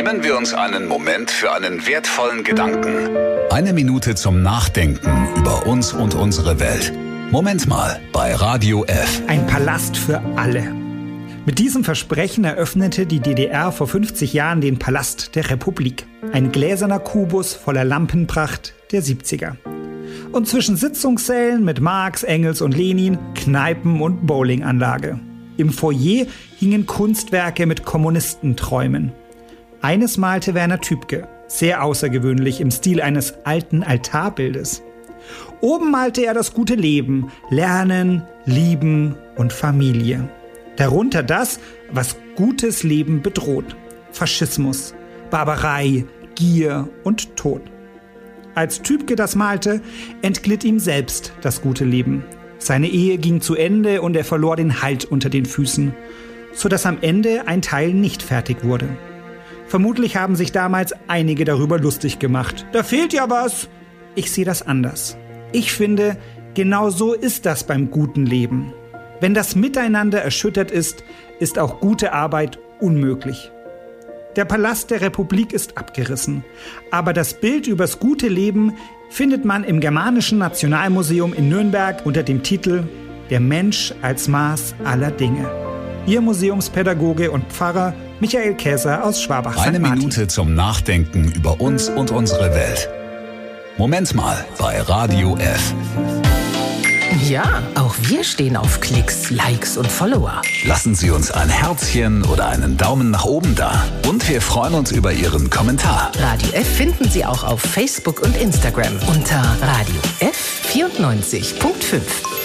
Nehmen wir uns einen Moment für einen wertvollen Gedanken. Eine Minute zum Nachdenken über uns und unsere Welt. Moment mal bei Radio F. Ein Palast für alle. Mit diesem Versprechen eröffnete die DDR vor 50 Jahren den Palast der Republik. Ein gläserner Kubus voller Lampenpracht der 70er. Und zwischen Sitzungssälen mit Marx, Engels und Lenin, Kneipen und Bowlinganlage. Im Foyer hingen Kunstwerke mit Kommunistenträumen. Eines malte Werner Tübke, sehr außergewöhnlich im Stil eines alten Altarbildes. Oben malte er das gute Leben, Lernen, Lieben und Familie. Darunter das, was gutes Leben bedroht. Faschismus, Barbarei, Gier und Tod. Als Tübke das malte, entglitt ihm selbst das gute Leben. Seine Ehe ging zu Ende und er verlor den Halt unter den Füßen, sodass am Ende ein Teil nicht fertig wurde. Vermutlich haben sich damals einige darüber lustig gemacht. Da fehlt ja was. Ich sehe das anders. Ich finde, genau so ist das beim guten Leben. Wenn das Miteinander erschüttert ist, ist auch gute Arbeit unmöglich. Der Palast der Republik ist abgerissen, aber das Bild übers gute Leben findet man im Germanischen Nationalmuseum in Nürnberg unter dem Titel »Der Mensch als Maß aller Dinge«. Ihr Museumspädagoge und Pfarrer Michael Käser aus Schwabach. Eine Minute zum Nachdenken über uns und unsere Welt. Moment mal bei Radio F. Ja, auch wir stehen auf Klicks, Likes und Follower. Lassen Sie uns ein Herzchen oder einen Daumen nach oben da. Und wir freuen uns über Ihren Kommentar. Radio F finden Sie auch auf Facebook und Instagram unter Radio F 94.5.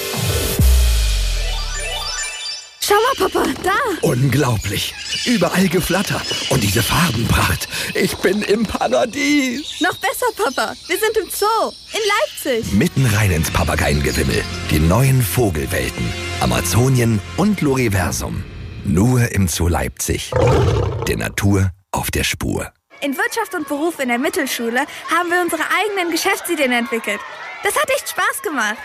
Schau mal, Papa, da! Unglaublich. Überall Geflatter. Und diese Farbenpracht. Ich bin im Paradies. Noch besser, Papa. Wir sind im Zoo. In Leipzig. Mitten rein ins Papageiengewimmel. Die neuen Vogelwelten. Amazonien und Loriversum. Nur im Zoo Leipzig. Der Natur auf der Spur. In Wirtschaft und Beruf in der Mittelschule haben wir unsere eigenen Geschäftsideen entwickelt. Das hat echt Spaß gemacht.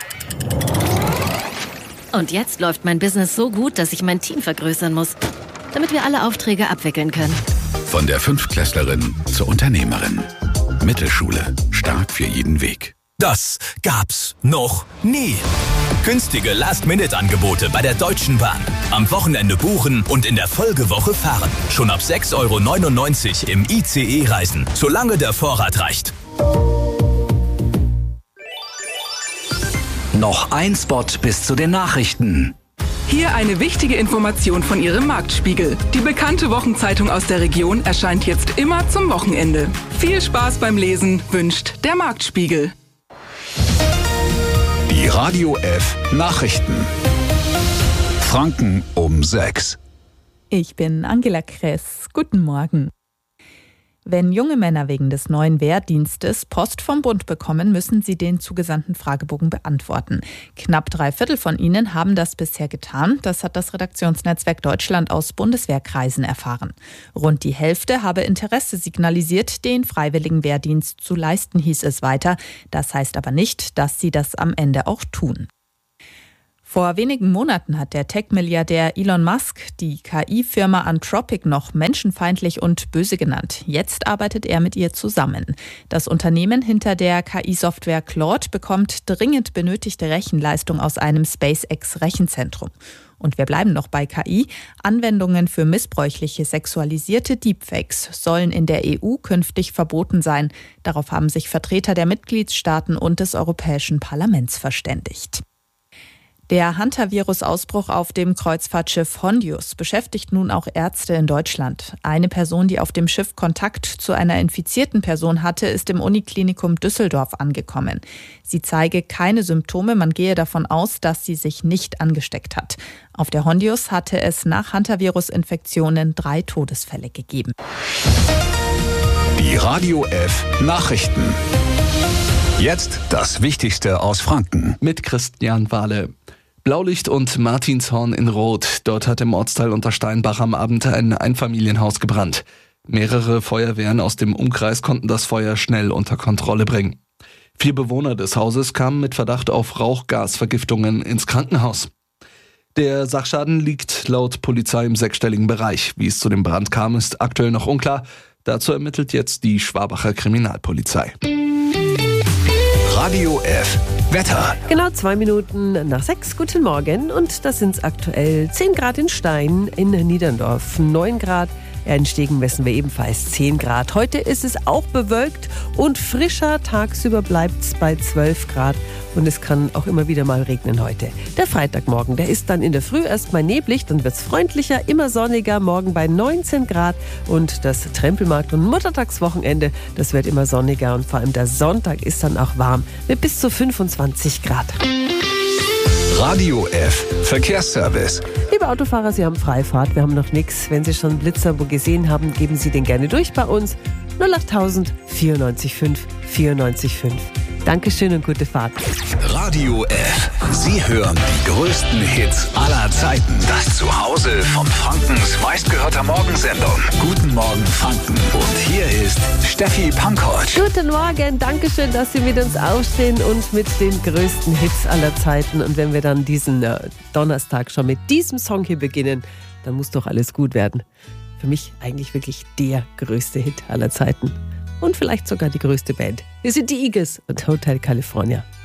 Und jetzt läuft mein Business so gut, dass ich mein Team vergrößern muss, damit wir alle Aufträge abwickeln können. Von der Fünftklässlerin zur Unternehmerin. Mittelschule. Stark für jeden Weg. Das gab's noch nie. Günstige Last-Minute-Angebote bei der Deutschen Bahn. Am Wochenende buchen und in der Folgewoche fahren. Schon ab 6,99 € im ICE reisen, solange der Vorrat reicht. Noch ein Spot bis zu den Nachrichten. Hier eine wichtige Information von Ihrem Marktspiegel. Die bekannte Wochenzeitung aus der Region erscheint jetzt immer zum Wochenende. Viel Spaß beim Lesen wünscht der Marktspiegel. Die Radio F Nachrichten. Franken um 6. Ich bin Angela Kress. Guten Morgen. Wenn junge Männer wegen des neuen Wehrdienstes Post vom Bund bekommen, müssen sie den zugesandten Fragebogen beantworten. Knapp 3/4 von ihnen haben das bisher getan. Das hat das Redaktionsnetzwerk Deutschland aus Bundeswehrkreisen erfahren. Rund die Hälfte habe Interesse signalisiert, den freiwilligen Wehrdienst zu leisten, hieß es weiter. Das heißt aber nicht, dass sie das am Ende auch tun. Vor wenigen Monaten hat der Tech-Milliardär Elon Musk die KI-Firma Anthropic noch menschenfeindlich und böse genannt. Jetzt arbeitet er mit ihr zusammen. Das Unternehmen hinter der KI-Software Claude bekommt dringend benötigte Rechenleistung aus einem SpaceX-Rechenzentrum. Und wir bleiben noch bei KI. Anwendungen für missbräuchliche sexualisierte Deepfakes sollen in der EU künftig verboten sein. Darauf haben sich Vertreter der Mitgliedstaaten und des Europäischen Parlaments verständigt. Der Hantavirus-Ausbruch auf dem Kreuzfahrtschiff Hondius beschäftigt nun auch Ärzte in Deutschland. Eine Person, die auf dem Schiff Kontakt zu einer infizierten Person hatte, ist im Uniklinikum Düsseldorf angekommen. Sie zeige keine Symptome, man gehe davon aus, dass sie sich nicht angesteckt hat. Auf der Hondius hatte es nach Hantavirus-Infektionen 3 Todesfälle gegeben. Die Radio F Nachrichten. Jetzt das Wichtigste aus Franken. Mit Christian Wahle. Blaulicht und Martinshorn in Rot. Dort hat im Ortsteil Untersteinbach am Abend ein Einfamilienhaus gebrannt. Mehrere Feuerwehren aus dem Umkreis konnten das Feuer schnell unter Kontrolle bringen. 4 Bewohner des Hauses kamen mit Verdacht auf Rauchgasvergiftungen ins Krankenhaus. Der Sachschaden liegt laut Polizei im 6-stelligen Bereich. Wie es zu dem Brand kam, ist aktuell noch unklar. Dazu ermittelt jetzt die Schwabacher Kriminalpolizei. Radio F. Wetter. Genau 2 Minuten nach 6. Guten Morgen. Und das sind aktuell 10 Grad in Stein, in Niederndorf 9 Grad. In Stegen messen wir ebenfalls 10 Grad. Heute ist es auch bewölkt und frischer. Tagsüber bleibt es bei 12 Grad. Und es kann auch immer wieder mal regnen heute. Der Freitagmorgen, der ist dann in der Früh erstmal neblig, dann wird es freundlicher, immer sonniger, morgen bei 19 Grad. Und das Trempelmarkt- und Muttertagswochenende, das wird immer sonniger. Und vor allem der Sonntag ist dann auch warm mit bis zu 25 Grad. Radio F. Verkehrsservice. Liebe Autofahrer, Sie haben Freifahrt, wir haben noch nichts. Wenn Sie schon Blitzer wo gesehen haben, geben Sie den gerne durch bei uns. 08000 94 5 94 5. Dankeschön und gute Fahrt. Radio F. Sie hören die größten Hits aller Zeiten. Das Zuhause von Frankens meistgehörter Morgensendung. Guten Morgen Franken. Und hier ist Steffi Pankow. Guten Morgen, Dankeschön, dass Sie mit uns aufstehen und mit den größten Hits aller Zeiten. Und wenn wir dann diesen Donnerstag schon mit diesem Song hier beginnen, dann muss doch alles gut werden. Für mich eigentlich wirklich der größte Hit aller Zeiten. Und vielleicht sogar die größte Band. Wir sind die Eagles und Hotel California.